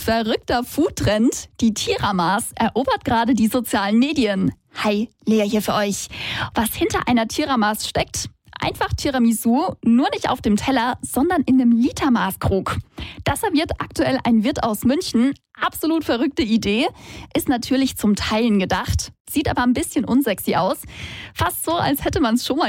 verrückter Foodtrend. Die Tiramisu erobert gerade die sozialen Medien. Hi, Lea hier für euch. Was hinter einer Tiramisu steckt? Einfach Tiramisu, nur nicht auf dem Teller, sondern in einem Litermaßkrug. Das serviert aktuell ein Wirt aus München. Absolut verrückte Idee. Ist natürlich zum Teilen gedacht. Sieht aber ein bisschen unsexy aus. Fast so, als hätte man es schon mal